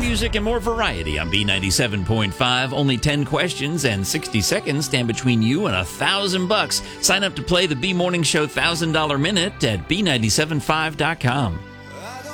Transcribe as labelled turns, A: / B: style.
A: music and more variety on B97.5. Only 10 questions and 60 seconds stand between you and $1,000. Sign up to play the B Morning Show $1,000 Minute at B975.com.